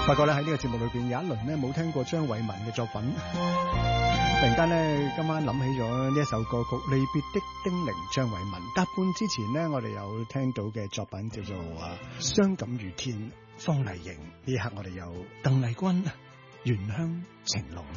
發覺咧喺呢個節目裏邊有一輪咧冇聽過張偉文嘅作品，突然間咧今晚諗起咗呢一首歌曲《離別的叮嚀》，張偉文。搭半之前呢，我哋有聽到嘅作品叫做傷感如天，方麗瑩。呢一刻我哋有鄧麗君、原鄉情濃。